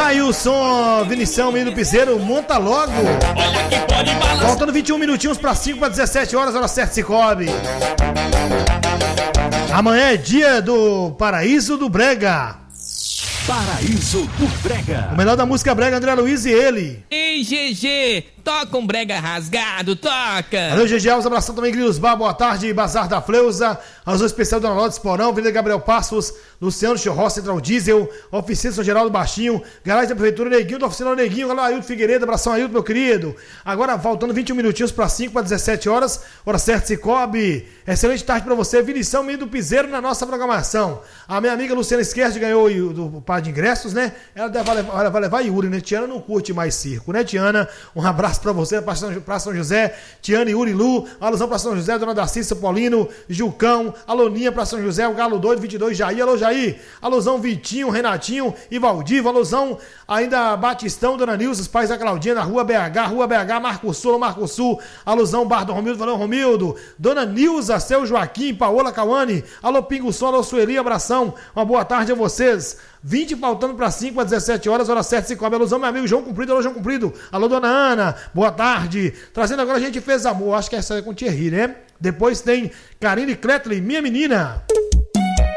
Tá aí o som, Vinição, menino do Piseiro, monta logo. Faltando 21 minutinhos para 5 para 17 horas, hora certa, Cicobi. Amanhã é dia do Paraíso do Brega. Paraíso do Brega. O melhor da música brega, André Luiz e ele. Ei, GG, toca um brega rasgado, toca. Valeu, GG, os abração também, Grilos Bar, boa tarde, Bazar da Fleusa, alusão especial Dona Lourdes Porão, Avenida Gabriel Passos, Luciano Chorró, Central Diesel, Oficina São Geraldo Baixinho, Garagem da Prefeitura, Neguinho, da Oficina Neguinho, galera, Ailton Figueiredo, abração Ailton, meu querido. Agora, faltando 21 minutinhos para 5 para 17 horas, hora certa, Cicobi. Excelente tarde para você, Vinição, menino do Piseiro na nossa programação. A minha amiga Luciana Esquerdi ganhou do par de ingressos, né? Ela vai levar Yuri, né? Tiana não curte mais circo, né, Tiana? Um abraço pra você, pra São José, Tiana, Yuri, Lu, alusão pra São José, Dona Darcícia, Paulino, Jucão, Aloninha pra São José, o Galo Doido, 22, Jair, alô Jair, alusão Vitinho, Renatinho e Valdivo, alusão ainda Batistão, Dona Nilza, os pais da Claudinha, na Rua BH, Marco Sul, alusão Bar do Romildo, valeu Romildo, Dona Nilza, seu Joaquim, Paola Cauane, alô Pingo Sol, alô Sueli, abração, uma boa tarde a vocês. 20 faltando para 5 a 17 horas, hora certa, se cobre. Alusão, meu amigo João Cumprido, alô João Cumprido, alô Dona Ana, boa tarde. Trazendo agora A Gente Fez Amor, acho que essa é com Thierry, né? Depois tem Karine Kletley, Minha Menina.